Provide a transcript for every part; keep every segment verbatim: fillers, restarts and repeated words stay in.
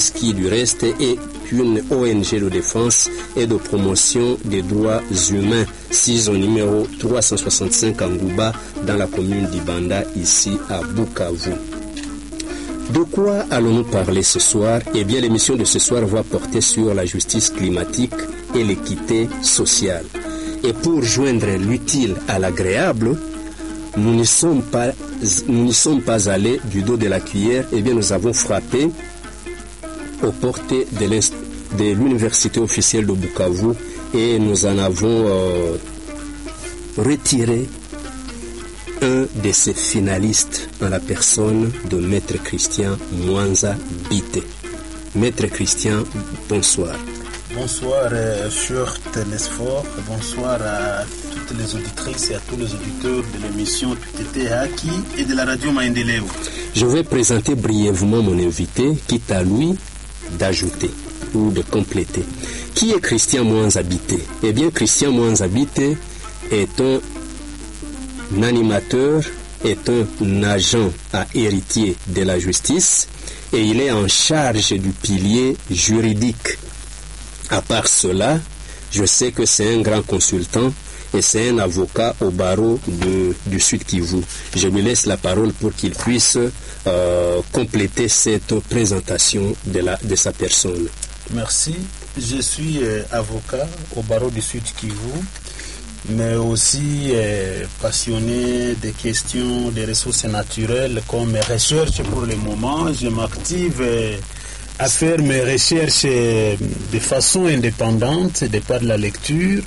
Justice, qui du reste est une O N G de défense et de promotion des droits humains, six au numéro trois cent soixante-cinq à Ngouba, dans la commune d'Ibanda, ici à Bukavu. De quoi allons-nous parler ce soir? Eh bien, l'émission de ce soir va porter sur la justice climatique et l'équité sociale. Et pour joindre l'utile à l'agréable, nous n'y sommes pas, nous n'y sommes pas allés du dos de la cuillère. Eh bien, nous avons frappé aux portes de, de l'université officielle de Bukavu et nous en avons euh, retiré un de ces finalistes en la personne de Maître Christian Mwanza Bité. Maître Christian, bonsoir. Bonsoir, euh, cher Télésphore. Bonsoir à toutes les auditrices et à tous les auditeurs de l'émission Tout était acquis et de la radio Maendeleo. Je vais présenter brièvement mon invité, quitte à lui d'ajouter ou de compléter. Qui est Christian Mwanza Bité? Eh bien, Christian Mwanza Bité est un animateur, est un agent à héritier de la justice et il est en charge du pilier juridique. À part cela, je sais que c'est un grand consultant et c'est un avocat au barreau de, du Sud Kivu. Je lui laisse la parole pour qu'il puisse euh, compléter cette présentation de, la, de sa personne. Merci. Je suis euh, avocat au barreau du Sud Kivu, mais aussi euh, passionné des questions des ressources naturelles comme recherche pour le moment. Je m'active euh, à faire mes recherches de façon indépendante, de par la lecture.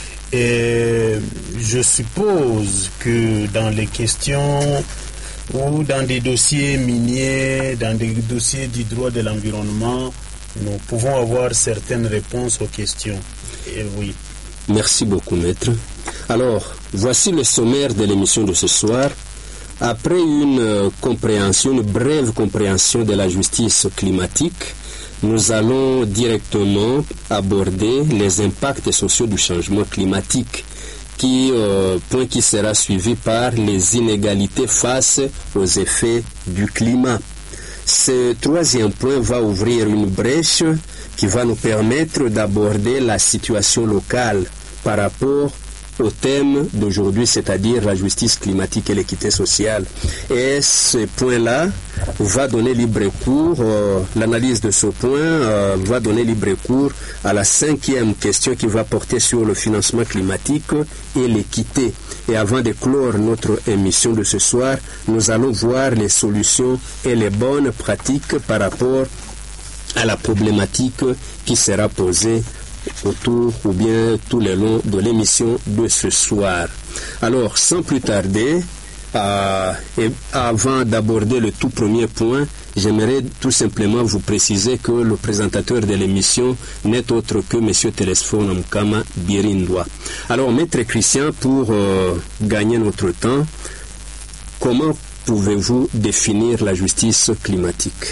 Et je suppose que dans les questions ou dans des dossiers miniers, dans des dossiers du droit de l'environnement, nous pouvons avoir certaines réponses aux questions. Et oui. Merci beaucoup, maître. Alors, voici le sommaire de l'émission de ce soir. Après une euh, compréhension, une brève compréhension de la justice climatique, nous allons directement aborder les impacts sociaux du changement climatique, qui, euh, point qui sera suivi par les inégalités face aux effets du climat. Ce troisième point va ouvrir une brèche qui va nous permettre d'aborder la situation locale par rapport au thème d'aujourd'hui, c'est-à-dire la justice climatique et l'équité sociale. Et ce point-là va donner libre cours, euh, l'analyse de ce point euh, va donner libre cours à la cinquième question qui va porter sur le financement climatique et l'équité. Et avant de clore notre émission de ce soir, nous allons voir les solutions et les bonnes pratiques par rapport à la problématique qui sera posée autour ou bien tout le long de l'émission de ce soir. Alors, sans plus tarder, euh, et avant d'aborder le tout premier point, j'aimerais tout simplement vous préciser que le présentateur de l'émission n'est autre que M. Télésphore Mkama Birindwa. Alors, Maître Christian, pour euh, gagner notre temps, comment pouvez-vous définir la justice climatique?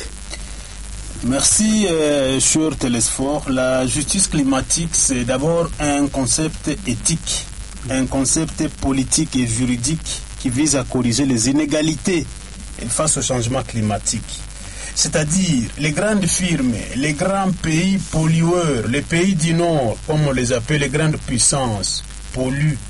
Merci, euh, cher Télésphore. La justice climatique, c'est d'abord un concept éthique, un concept politique et juridique qui vise à corriger les inégalités face au changement climatique. C'est-à-dire, les grandes firmes, les grands pays pollueurs, les pays du Nord, comme on les appelle, les grandes puissances, polluent,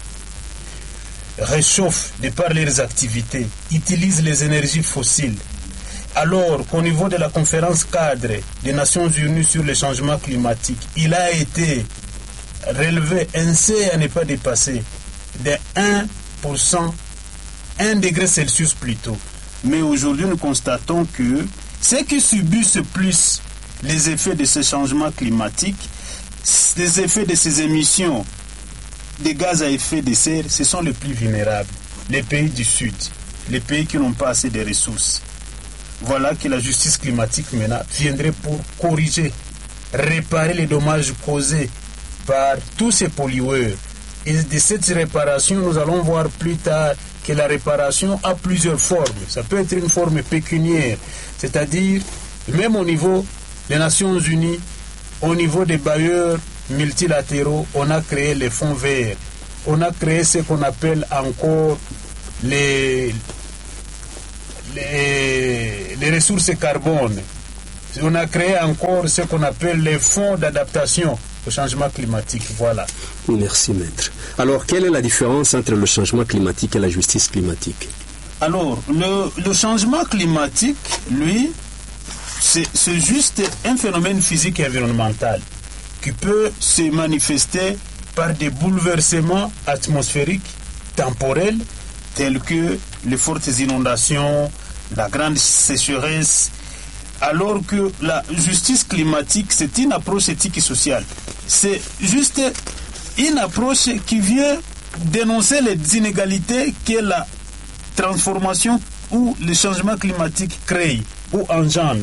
réchauffent de par leurs activités, utilisent les énergies fossiles. Alors qu'au niveau de la conférence cadre des Nations Unies sur le changement climatique, il a été relevé un seuil à ne pas dépasser de un pour cent, un degré Celsius plutôt. Mais aujourd'hui, nous constatons que ceux qui subissent plus les effets de ce changement climatique, les effets de ces émissions de gaz à effet de serre, ce sont les plus vulnérables, les pays du Sud, les pays qui n'ont pas assez de ressources. Voilà que la justice climatique maintenant viendrait pour corriger, réparer les dommages causés par tous ces pollueurs. Et de cette réparation, nous allons voir plus tard que la réparation a plusieurs formes. Ça peut être une forme pécuniaire, c'est-à-dire même au niveau des Nations Unies, au niveau des bailleurs multilatéraux, on a créé les fonds verts. On a créé ce qu'on appelle encore les... Les, les ressources carbone. On a créé encore ce qu'on appelle les fonds d'adaptation au changement climatique. Voilà. Merci, maître. Alors, quelle est la différence entre le changement climatique et la justice climatique? Alors, le, le changement climatique, lui, c'est, c'est juste un phénomène physique et environnemental qui peut se manifester par des bouleversements atmosphériques temporels tels que les fortes inondations, la grande sécheresse, alors que la justice climatique, c'est une approche éthique et sociale. C'est juste une approche qui vient dénoncer les inégalités que la transformation ou le changement climatique crée ou engendre.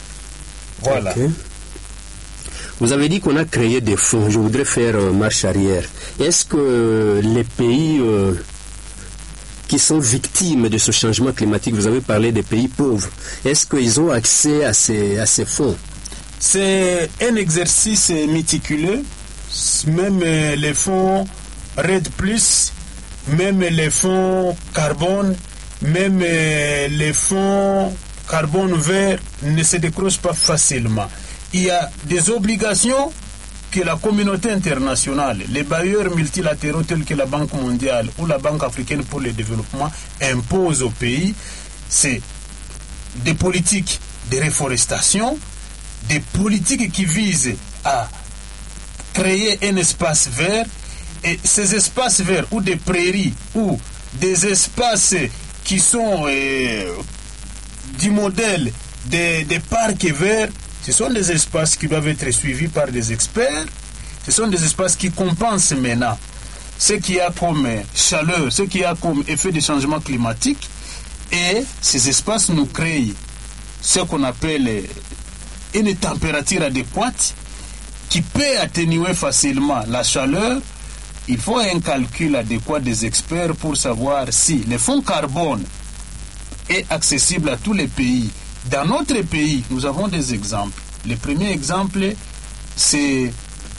Voilà. Okay. Vous avez dit qu'on a créé des fonds. Je voudrais faire euh, marche arrière. Est-ce que euh, les pays euh, qui sont victimes de ce changement climatique, vous avez parlé des pays pauvres, est-ce qu'ils ont accès à ces, à ces fonds? C'est un exercice méticuleux. Même euh, les fonds RED plus, même les fonds carbone, même euh, les fonds carbone vert ne se décrochent pas facilement. Il y a des obligations que la communauté internationale, les bailleurs multilatéraux tels que la Banque mondiale ou la Banque africaine pour le développement imposent au pays. C'est des politiques de réforestation, des politiques qui visent à créer un espace vert, et ces espaces verts ou des prairies ou des espaces qui sont euh, du modèle des, des parcs verts, ce sont des espaces qui doivent être suivis par des experts. Ce sont des espaces qui compensent maintenant ce qu'il y a comme chaleur, ce qu'il y a comme effet de changement climatique. Et ces espaces nous créent ce qu'on appelle une température adéquate qui peut atténuer facilement la chaleur. Il faut un calcul adéquat des experts pour savoir si le fonds carbone est accessible à tous les pays. Dans notre pays, nous avons des exemples. Le premier exemple, c'est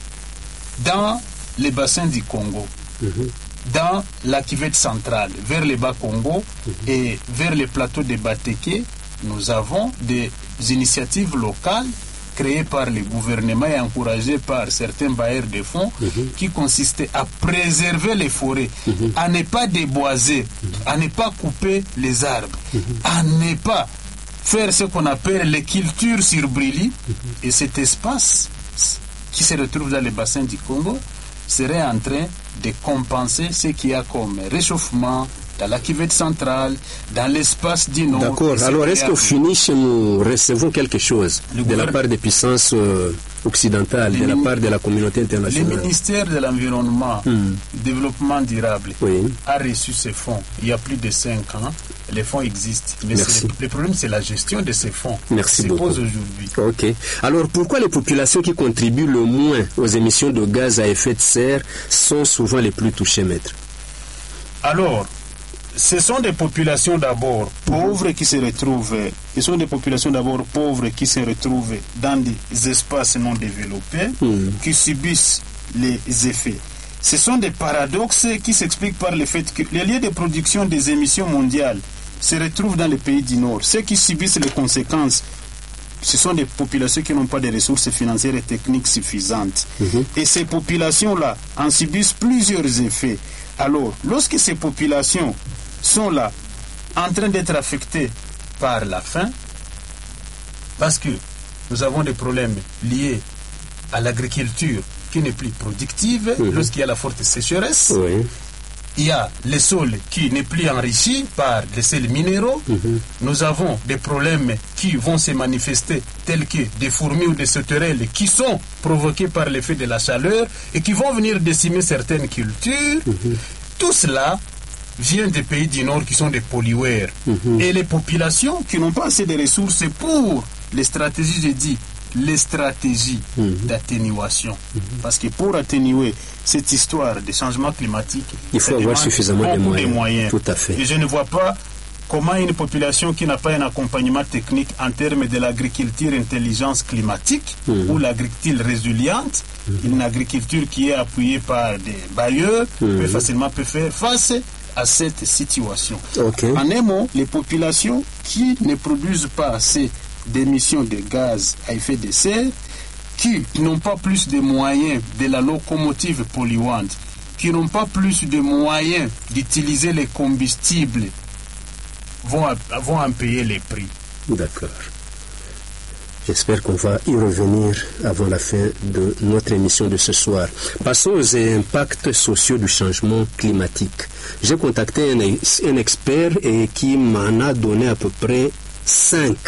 dans les bassins du Congo, mm-hmm. dans la cuvette centrale, vers le Bas-Congo mm-hmm. et vers les plateaux de Bateke, nous avons des initiatives locales créées par le gouvernement et encouragées par certains bailleurs de fonds mm-hmm. qui consistaient à préserver les forêts, mm-hmm. à ne pas déboiser, mm-hmm. à ne pas couper les arbres, mm-hmm. à ne pas faire ce qu'on appelle les cultures sur brûlis. Mm-hmm. Et cet espace qui se retrouve dans le bassin du Congo serait en train de compenser ce qu'il y a comme réchauffement dans la cuvette centrale, dans l'espace du Nord. D'accord. Alors, est-ce qu'au finish, nous recevons quelque chose le de la part des puissances euh, occidentales, de la part de la communauté internationale? Le ministère de l'Environnement, hmm. Développement durable, oui. a reçu ces fonds il y a plus de cinq ans. Les fonds existent. Mais le, le problème, c'est la gestion de ces fonds. Merci qui se beaucoup. pose aujourd'hui. Ok. Alors, pourquoi les populations qui contribuent le moins aux émissions de gaz à effet de serre sont souvent les plus touchées, maître? Alors, ce sont des populations d'abord pauvres qui se retrouvent, ce sont des populations d'abord pauvres qui se retrouvent dans des espaces non développés, mmh. qui subissent les effets. Ce sont des paradoxes qui s'expliquent par le fait que les lieux de production des émissions mondiales se retrouvent dans les pays du Nord. Ceux qui subissent les conséquences, ce sont des populations qui n'ont pas de ressources financières et techniques suffisantes. Mmh. Et ces populations-là en subissent plusieurs effets. Alors, lorsque ces populations sont là, en train d'être affectées par la faim, parce que nous avons des problèmes liés à l'agriculture qui n'est plus productive, mmh. lorsqu'il y a la forte sécheresse, oui. il y a le sol qui n'est plus enrichi par les sels minéraux, mmh. nous avons des problèmes qui vont se manifester tels que des fourmis ou des sauterelles qui sont provoqués par l'effet de la chaleur et qui vont venir décimer certaines cultures. Mmh. Tout cela vient des pays du Nord qui sont des pollueurs. Mmh. Et les populations qui n'ont pas assez de ressources pour les stratégies, j'ai dit, les stratégies mmh. d'atténuation. Mmh. Parce que pour atténuer cette histoire de changement climatique, il faut avoir suffisamment de moyens. de moyens. Tout à fait. Et je ne vois pas comment une population qui n'a pas un accompagnement technique en termes de l'agriculture intelligence climatique mmh. ou l'agriculture résiliente, mmh. une agriculture qui est appuyée par des bailleurs, mmh. peut facilement peut faire face à cette situation. Okay. En un mot, les populations qui ne produisent pas assez d'émissions de gaz à effet de serre, qui n'ont pas plus de moyens de la locomotive polluante, qui n'ont pas plus de moyens d'utiliser les combustibles, vont, vont en payer les prix. D'accord. J'espère qu'on va y revenir avant la fin de notre émission de ce soir. Passons aux impacts sociaux du changement climatique. J'ai contacté un, un expert et qui m'en a donné à peu près cinq.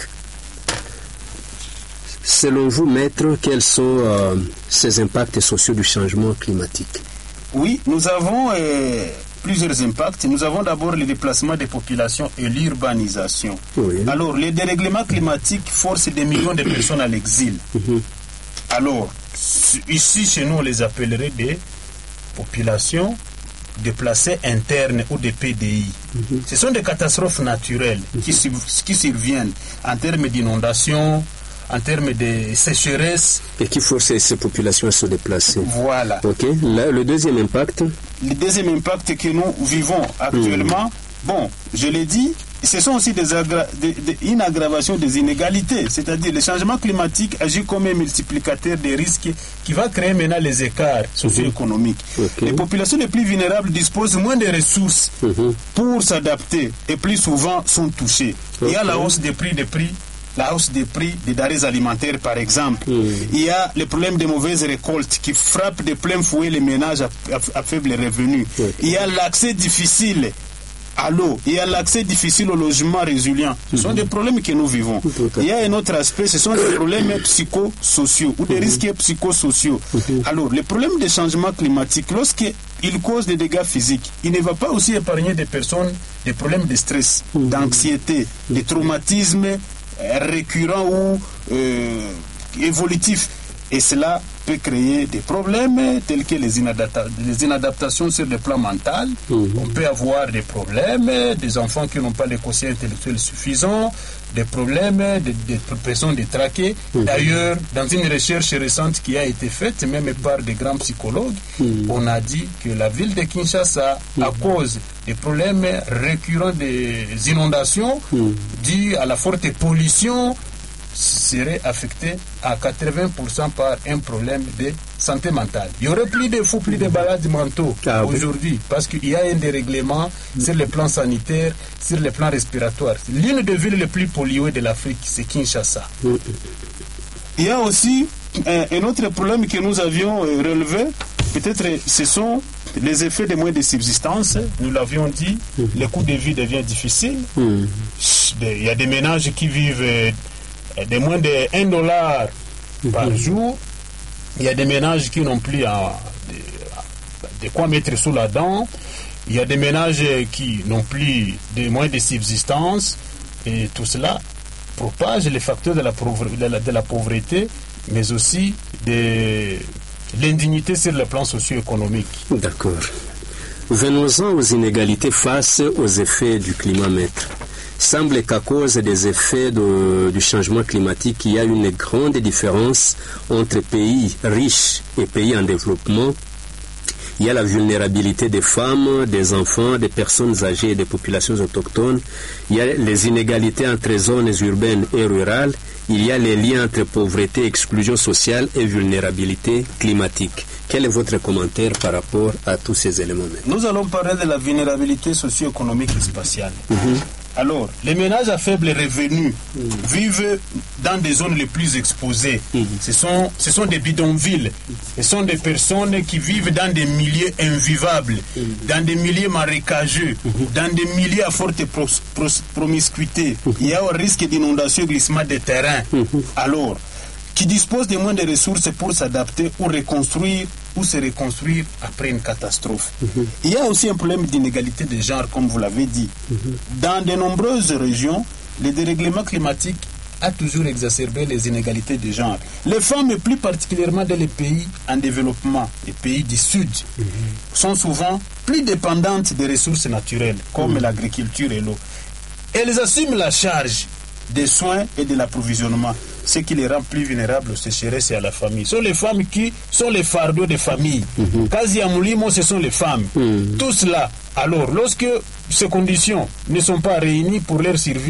Selon vous, maître, quels sont euh, ces impacts sociaux du changement climatique? Oui, nous avons euh, plusieurs impacts. Nous avons d'abord le déplacement des populations et l'urbanisation. Oui. Alors, les dérèglements climatiques forcent des millions de personnes à l'exil. Mm-hmm. Alors, ici, chez nous, on les appellerait des populations déplacées internes ou des P D I. Mm-hmm. Ce sont des catastrophes naturelles mm-hmm. qui, qui surviennent en termes d'inondations, en termes de sécheresse. Et qui force ces populations à se déplacer. Voilà. Ok. Là, le deuxième impact. Le deuxième impact que nous vivons actuellement, mmh. bon, je l'ai dit, ce sont aussi des aggra- des, des, une aggravation des inégalités. C'est-à-dire le changement climatique agit comme un multiplicateur des risques qui va créer maintenant les écarts socio-économiques. Mmh. Okay. Les populations les plus vulnérables disposent moins de ressources mmh. pour s'adapter et plus souvent sont touchées. Okay. Il y a la hausse des prix des prix. La hausse des prix des denrées alimentaires, par exemple. Mmh. Il y a le problème des mauvaises récoltes qui frappent de plein fouet les ménages à, à, à faible revenu. Mmh. Il y a l'accès difficile à l'eau. Il y a l'accès difficile au logement résilient. Ce sont mmh. des problèmes que nous vivons. Mmh. Il y a un autre aspect, ce sont des problèmes psychosociaux ou des mmh. risques psychosociaux. Mmh. Alors, le problème des changements climatiques, lorsqu'il cause des dégâts physiques, il ne va pas aussi épargner des personnes des problèmes de stress, mmh. d'anxiété, mmh. de traumatisme récurrent ou euh, évolutif. Et cela peut créer des problèmes tels que les, inadapta- les inadaptations sur le plan mental. Mmh. On peut avoir des problèmes, des enfants qui n'ont pas les quotients intellectuels suffisants, des problèmes, des, des personnes détraquées. Mmh. D'ailleurs, dans une recherche récente qui a été faite, même par des grands psychologues, mmh. on a dit que la ville de Kinshasa, mmh. à cause des problèmes récurrents des inondations, mmh. dues à la forte pollution, serait affecté à quatre-vingts pour cent par un problème de santé mentale. Il y aurait plus de fous, plus de malades mentaux ah, aujourd'hui, oui. parce qu'il y a un dérèglement mmh. sur le plan sanitaire, sur le plan respiratoire. L'une des villes les plus polluées de l'Afrique, c'est Kinshasa. Mmh. Il y a aussi un, un autre problème que nous avions euh, relevé, peut-être ce sont les effets des moyens de subsistance. Nous l'avions dit, mmh. le coût de vie devient difficile. Mmh. Il y a des ménages qui vivent euh, de moins de un dollar mmh. par jour. Il y a des ménages qui n'ont plus à, de, de quoi mettre sous la dent. Il y a des ménages qui n'ont plus de moyens de subsistance. Et tout cela propage les facteurs de la, pauvre, de la, de la pauvreté, mais aussi de l'indignité sur le plan socio-économique. D'accord. Venons-en aux inégalités face aux effets du climat, maître. Il semble qu'à cause des effets de, du changement climatique, il y a une grande différence entre pays riches et pays en développement. Il y a la vulnérabilité des femmes, des enfants, des personnes âgées et des populations autochtones. Il y a les inégalités entre zones urbaines et rurales. Il y a les liens entre pauvreté, exclusion sociale et vulnérabilité climatique. Quel est votre commentaire par rapport à tous ces éléments? Nous allons parler de la vulnérabilité socio-économique et spatiale. Mm-hmm. Alors, les ménages à faible revenu mmh. vivent dans des zones les plus exposées. Mmh. Ce sont, ce sont des bidonvilles. Ce sont des personnes qui vivent dans des milieux invivables, mmh. dans des milieux marécageux, mmh. dans des milieux à forte pros, pros, promiscuité. Mmh. Il y a un risque d'inondation et glissement de terrain. Mmh. Alors, qui disposent de moins de ressources pour s'adapter ou reconstruire ou se reconstruire après une catastrophe. Mm-hmm. Il y a aussi un problème d'inégalité de genre, comme vous l'avez dit. Mm-hmm. Dans de nombreuses régions, le dérèglement climatique a toujours exacerbé les inégalités de genre. Les femmes, et plus particulièrement dans les pays en développement, les pays du Sud, mm-hmm. sont souvent plus dépendantes des ressources naturelles, comme mm-hmm. l'agriculture et l'eau. Elles assument la charge des soins et de l'approvisionnement, ce qui les rend plus vulnérables aux sécheresses et à la famille. Ce sont les femmes qui sont les fardeaux des familles. Mm-hmm. Kazi Amoulimo, ce sont les femmes. Mm-hmm. Tout cela. Alors, lorsque ces conditions ne sont pas réunies pour leur survie,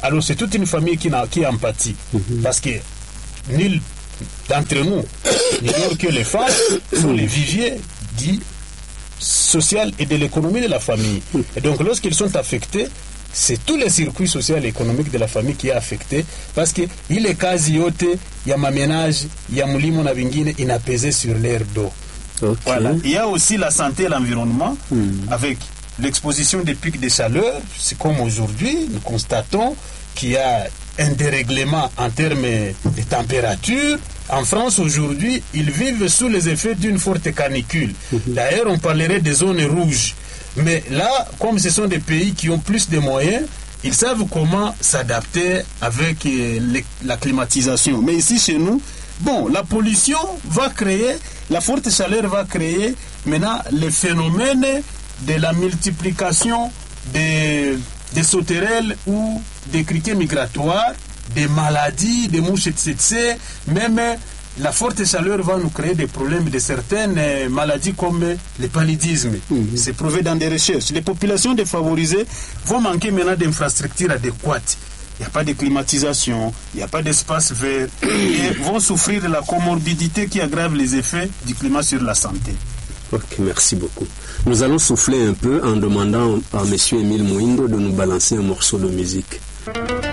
alors c'est toute une famille qui, n'a, qui empathie. Mm-hmm. Parce que nul d'entre nous n'ignore que les femmes sont les viviers dits social et de l'économie de la famille. Et donc lorsqu'ils sont affectés, c'est tous les circuits sociaux et économiques de la famille qui est affecté, parce que il est quasi yote ya mamenage ya mulimo na vingine inapesé sur leur dos. Okay. Voilà. Il y a aussi la santé et l'environnement, mm. avec l'exposition des pics de chaleur. C'est comme aujourd'hui, nous constatons qu'il y a un dérèglement en termes de température. En France aujourd'hui, ils vivent sous les effets d'une forte canicule. Mm-hmm. D'ailleurs, on parlerait des zones rouges. Mais là, comme ce sont des pays qui ont plus de moyens, ils savent comment s'adapter avec euh, les, la climatisation. Mais ici, chez nous, bon, la pollution va créer, la forte chaleur va créer maintenant les phénomènes de la multiplication des, des sauterelles ou des criquets migratoires, des maladies, des mouches, et cetera. Même la forte chaleur va nous créer des problèmes de certaines maladies comme le paludisme. Mmh. C'est prouvé dans des recherches. Les populations défavorisées vont manquer maintenant d'infrastructures adéquates. Il n'y a pas de climatisation, il n'y a pas d'espace vert, et vont souffrir de la comorbidité qui aggrave les effets du climat sur la santé. Ok, merci beaucoup. Nous allons souffler un peu en demandant à M. Émile Mouindo de nous balancer un morceau de musique.